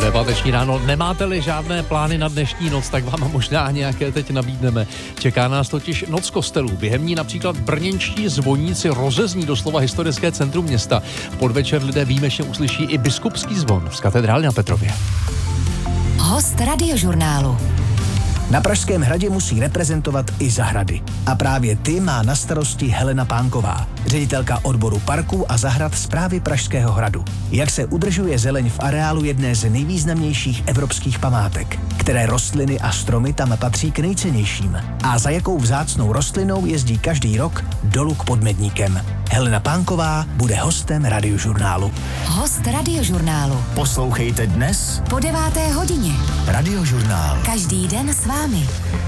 Dobré páteční ráno. Nemáte-li žádné plány na dnešní noc, tak vám možná nějaké teď nabídneme. Čeká nás totiž noc kostelů. Během ní například brněnští zvoníci rozezní doslova historické centrum města. V podvečer lidé výjimečně uslyší i biskupský zvon z katedrály na Petrově. Host Radiožurnálu. Na Pražském hradě musí reprezentovat i zahrady. A právě ty má na starosti Helena Pánková, ředitelka odboru parků a zahrad správy Pražského hradu. Jak se udržuje zeleň v areálu jedné z nejvýznamnějších evropských památek, které rostliny a stromy tam patří k nejcennějším. A za jakou vzácnou rostlinou jezdí každý rok dolů k Podmedníkem. Helena Pánková bude hostem Radiožurnálu. Host Radiožurnálu. Poslouchejte dnes Po 9. hodině. Radiožurnál. Každý den s vámi.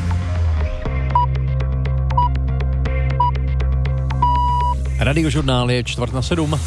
Radiožurnál je 6:45.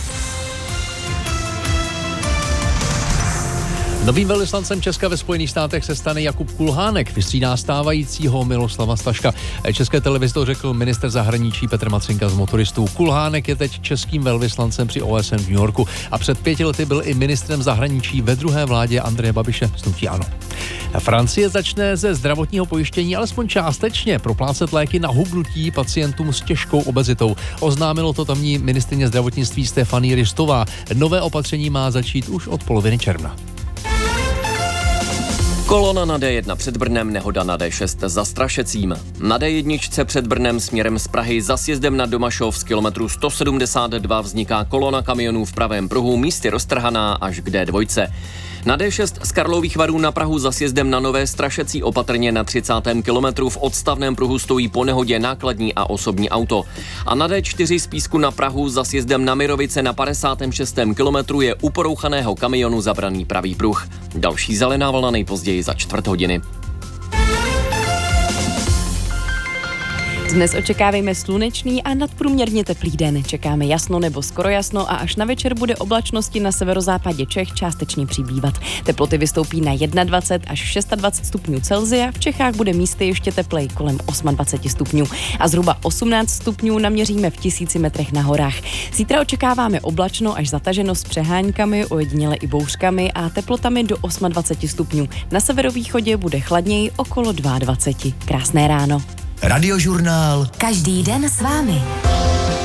Novým velvyslancem Česka ve Spojených státech se stane Jakub Kulhánek, vystřídá stávajícího Miloslava Staška. České televizi to řekl ministr zahraničí Petr Matřinka z Motoristů. Kulhánek je teď českým velvyslancem při OSN v New Yorku a před 5 lety byl i ministrem zahraničí ve druhé vládě Andreje Babiše z hnutí ANO. Francie začne ze zdravotního pojištění alespoň částečně proplácet léky na hubnutí pacientům s těžkou obezitou. Oznámilo to tamní ministryně zdravotnictví Stefanie Ristová. Nové opatření má začít už od poloviny června. Kolona na D1 před Brnem, nehoda na D6 za Strašecím. Na D1 před Brnem směrem z Prahy za sjezdem na Domašov z kilometru 172 vzniká kolona kamionů v pravém pruhu, místy roztrhaná až k D2. Na D6 z Karlových Varů na Prahu za sjezdem na Nové Strašecí opatrně na 30. kilometru v odstavném pruhu stojí po nehodě nákladní a osobní auto. A na D4 z Písku na Prahu za sjezdem na Mirovice na 56. kilometru je u porouchaného kamionu zabraný pravý pruh. Další zelená vlna nejpozději za 4 hodiny. Dnes očekávejme slunečný a nadprůměrně teplý den. Čekáme jasno nebo skoro jasno a až na večer bude oblačnosti na severozápadě Čech částečně přibývat. Teploty vystoupí na 21 až 26 stupňů Celsia, v Čechách bude místy ještě teplej kolem 28 stupňů a zhruba 18 stupňů naměříme v 1000 metrech na horách. Zítra očekáváme oblačno až zataženo s přeháňkami, ojediněle i bouřkami a teplotami do 28 stupňů. Na severovýchodě bude chladněji okolo 22. Krásné ráno. Radiožurnál. Každý den s vámi.